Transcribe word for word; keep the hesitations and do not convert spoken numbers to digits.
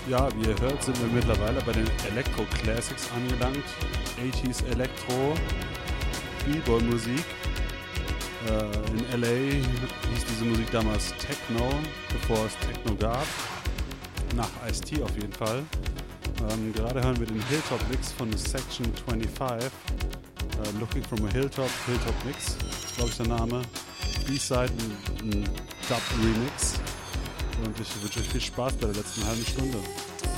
Ja, wie ihr hört, sind wir mittlerweile bei den Electro Classics angelangt. achtziger Elektro, B-Boy-Musik. Äh, in L A hieß diese Musik damals Techno, bevor es Techno gab. Nach Ice-T auf jeden Fall. Ähm, gerade hören wir den Hilltop-Mix von Section fünfundzwanzig. Äh, Looking from a Hilltop, Hilltop-Mix, ist glaube ich der Name. B-Side, ein, ein Dub-Remix. Und ich wünsche euch viel Spaß bei der letzten halben Stunde.